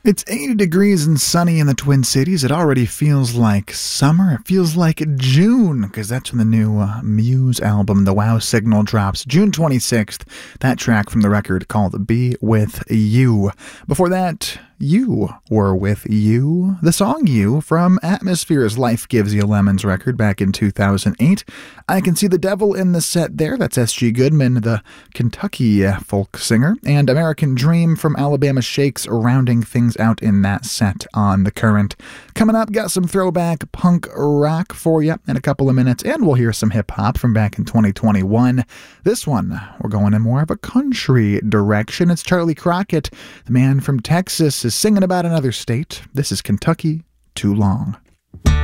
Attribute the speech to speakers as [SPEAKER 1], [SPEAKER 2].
[SPEAKER 1] It's 80 degrees and sunny in the Twin Cities. It already feels like summer. It feels like June, because that's when the new Muse album, The Wow Signal, drops. June 26th, that track from the record called Be With You. Before that, You Were With You, the song You from Atmosphere's Life Gives You Lemons record back in 2008. I Can See the Devil in the set there. That's S.G. Goodman, the Kentucky folk singer. And American Dream from Alabama Shakes rounding things out in that set on The Current. Coming up, got some throwback punk rock for you in a couple of minutes, and we'll hear some hip-hop from back in 2021. This one, we're going in more of a country direction. It's Charlie Crockett, the man from Texas, is singing about another state. This is Kentucky Too Long.